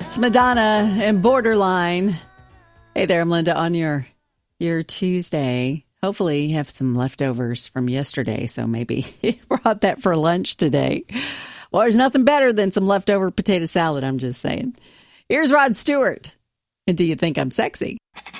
It's Madonna and Borderline. Hey there, I'm Linda on your Tuesday. Hopefully you have some leftovers from yesterday, so maybe you brought that for lunch today. Well, there's nothing better than some leftover potato salad, I'm just saying. Here's Rod Stewart. And do you think I'm sexy?